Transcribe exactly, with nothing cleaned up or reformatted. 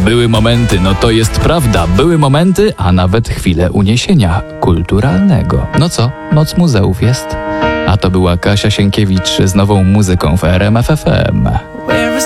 Były momenty, no to jest prawda, były momenty, a nawet chwile uniesienia kulturalnego. No co, Noc Muzeów jest? A to była Kasia Sienkiewicz z nową muzyką w R M F F M.